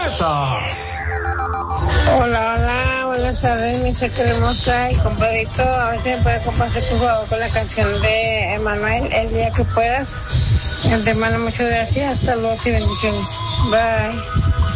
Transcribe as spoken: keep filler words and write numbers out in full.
Planetas. Hola, hola, buenas tardes, mi chica hermosa y compadrito. A ver si me puedes compartir tu favor con la canción de Emanuel, El día que puedas. De antemano, muchas gracias. Saludos y bendiciones. Bye.